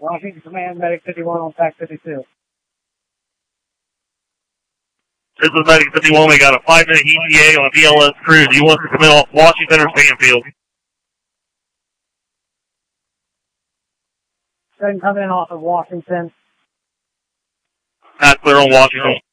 Washington Command, Medic 51 on TAC 52. This is Medic 51. We got a 5-minute ETA on a BLS cruise. You want to come in off Washington or Stanfield? Go ahead and come in off of Washington. That's clear on Washington.